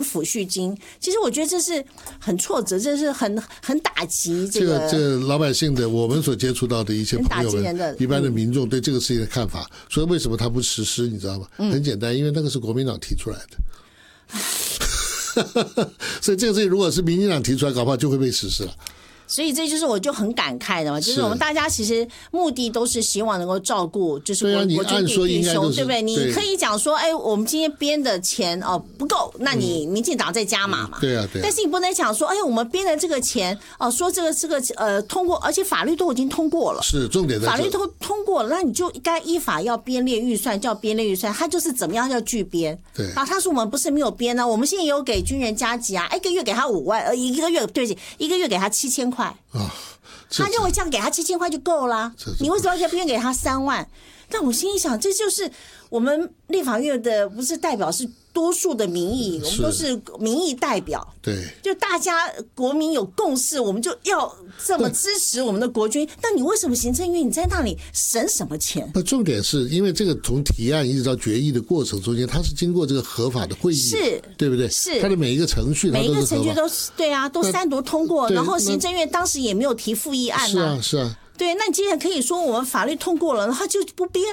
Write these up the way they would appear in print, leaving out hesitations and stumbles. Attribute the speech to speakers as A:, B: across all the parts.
A: 抚恤金，其实我觉得这是很挫折，这是很打击这
B: 个老百姓的我们所接触到的一些朋友们，一般的民众对这个事情的看法，所以为什么他不实施，你知道吗？很简单，因为那个是国民党提出来的。所以这个事情如果是民进党提出来，搞不好就会被实施了。
A: 所以这就是我就很感慨的嘛，就是我们大家其实目的都是希望能够照顾，就是国军弟兄，对不对？你可以讲说，哎，我们今天编的钱不够，那你民进党再加码嘛，
B: 对啊，对。
A: 但是你不能讲说，哎，我们编的这个钱说这个通过，而且法律都已经通过了，
B: 是重点在这，
A: 法律都通过了，那你就该依法要编列预算，叫编列预算，他就是怎么样叫拒编，
B: 对
A: 啊，他说我们不是没有编呢，我们现在有给军人加急啊，一个月给他5万，一个月对不起，一个月给他7000块。他认为这样给他7000块就够了，你为什么要偏给他3万？但我心里想，这就是我们立法院的不是代表，是多数的民意，我们都是民意代表，
B: 对，
A: 就大家国民有共识，我们就要这么支持我们的国军。但你为什么行政院你在那里省什么钱？
B: 重点是因为这个从提案一直到决议的过程中间，它是经过这个合法的会议，
A: 是，
B: 对不对？
A: 是，
B: 它的每一个程序，
A: 每一个程序都是对啊，都3读通过，然后行政院当时也没有提复议案啊，
B: 是啊。
A: 对，那你既然可以说我们法律通过了，然后就不编。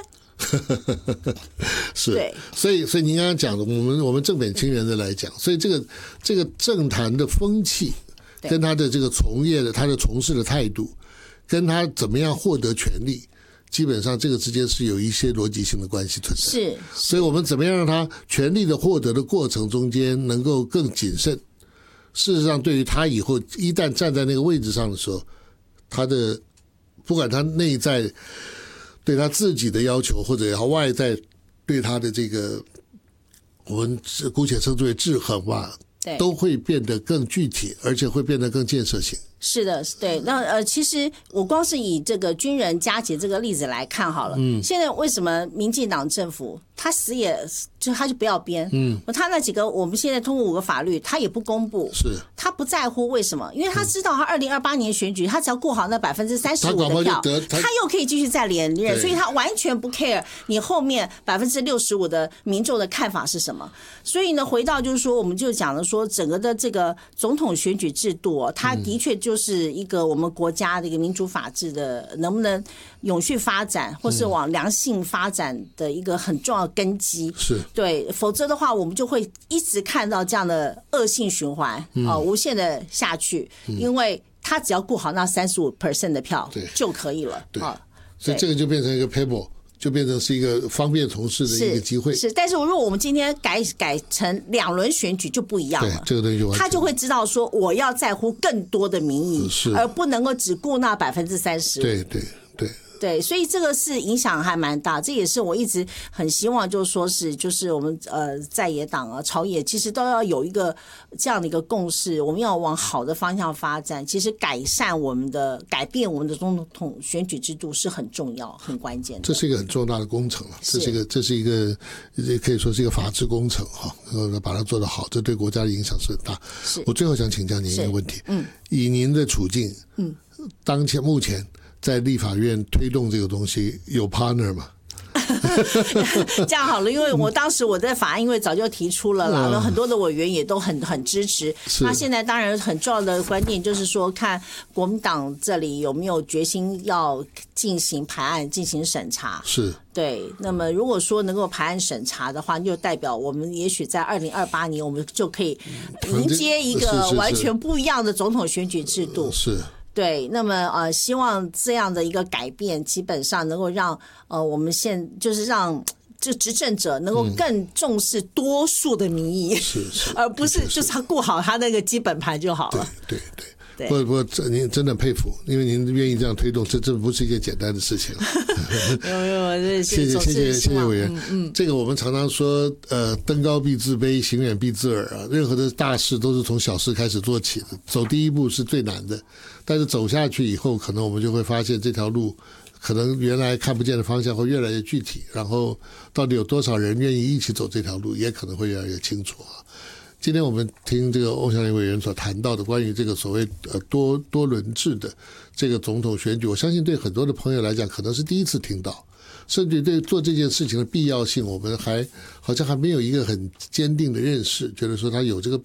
B: 是，所以您刚刚讲的，我们正本清源的来讲，所以这个政坛的风气，跟他的这个从业的他的从事的态度，跟他怎么样获得权利，基本上这个之间是有一些逻辑性的关系存在。
A: 是，
B: 所以我们怎么样让他权利的获得的过程中间能够更谨慎？事实上，对于他以后一旦站在那个位置上的时候，他的不管他内在对他自己的要求，或者外在对他的这个我们姑且称之为制衡吧，都会变得更具体，而且会变得更建设性。
A: 是的，对。那其实我光是以这个军人加急这个例子来看好了，现在为什么民进党政府他死也就不要编，他那几个我们现在通过5个法律，他也不公布，
B: 是
A: 他不在乎，为什么？因为他知道他2028年选举，他只要过好那35%的票，他又可以继续再连任，所以他完全不 care 你后面65%的民众的看法是什么。所以呢，回到就是说，我们就讲了说，整个的这个总统选举制度，它的确就是一个我们国家的一个民主法治的能不能永续发展，或是往良性发展的一个很重要的根基。
B: 是
A: 对，否则的话，我们就会一直看到这样的恶性循环无限的下去，因为他只要顾好那35% 的票就可以了。
B: 对，所以这个就变成一个 pebble， 就变成是一个方便从事的一个机会。
A: 是，但是如果我们今天改成2轮选举就不一样了，
B: 这个东西
A: 他就会知道说我要在乎更多的民意，而不能够只顾那30%。对，所以这个是影响还蛮大，这也是我一直很希望，就是说就是我们在野党啊、朝野，其实都要有一个这样的一个共识，我们要往好的方向发展。其实改变我们的总统选举制度是很重要、很关键的。
B: 这是一个很重大的工程了，这是一个可以说是一个法治工程哈，把它做得好，这对国家的影响是很大。我最后想请教您一个问题，以您的处境，目前在立法院推动这个东西有 partner 吗？
A: 这样好了，因为我当时我在法案因为早就提出了啦，有很多的委员也都很支持。那现在当然很重要的关键就是说，看国民党这里有没有决心要进行排案、进行审查。
B: 是。
A: 对，那么如果说能够排案审查的话，就代表我们也许在2028年，我们就可以迎接一个完全不一样的总统选举制度。
B: 是。
A: 对，那么希望这样的一个改变，基本上能够让我们就是让这执政者能够更重视多数的民意，而不是就是他顾好他那个基本盘就好了。
B: 对。不，您真的佩服，因为您愿意这样推动，这不是一个简单的事情。谢谢委员。这个我们常常说，登高必自卑，行远必自耳啊。任何的大事都是从小事开始做起的，走第一步是最难的，但是走下去以后，可能我们就会发现这条路可能原来看不见的方向会越来越具体，然后到底有多少人愿意一起走这条路，也可能会越来越清楚啊。今天我们听这个欧祥林委员所谈到的关于这个所谓多轮制的这个总统选举，我相信对很多的朋友来讲可能是第一次听到，甚至对做这件事情的必要性，我们好像还没有一个很坚定的认识，觉得说它有这个